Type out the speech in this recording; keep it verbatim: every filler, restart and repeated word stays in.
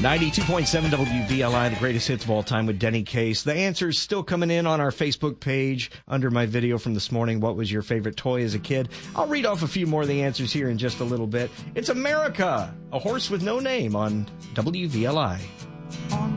ninety-two point seven W V L I, the greatest hits of all time with Denny Case. The answers still coming in on our Facebook page under my video from this morning. What was your favorite toy as a kid? I'll read off a few more of the answers here in just a little bit. It's America, a horse with no name on W V L I.